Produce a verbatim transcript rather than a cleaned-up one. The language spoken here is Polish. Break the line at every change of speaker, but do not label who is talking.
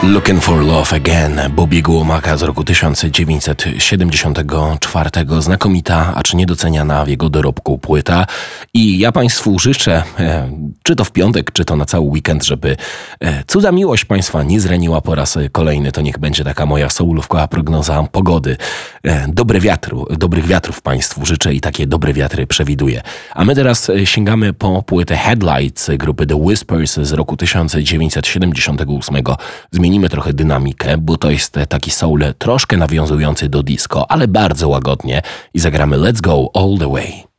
Looking for Love Again, Bobby'ego Womaca z roku tysiąc dziewięćset siedemdziesiątego czwartego. Znakomita, a czy niedoceniana w jego dorobku płyta. I ja Państwu życzę, e, czy to w piątek, czy to na cały weekend, żeby e, cuda miłość Państwa nie zraniła po raz kolejny. To niech będzie taka moja soulówkowa prognoza pogody. E, dobre wiatru, dobrych wiatrów Państwu życzę i takie dobre wiatry przewiduję. A my teraz sięgamy po płytę Headlights grupy The Whispers z roku tysiąc dziewięćset siedemdziesiątego ósmego. Zmienimy trochę dynamikę, bo to jest taki soul troszkę nawiązujący do disco, ale bardzo łagodnie i zagramy Let's Go All The Way.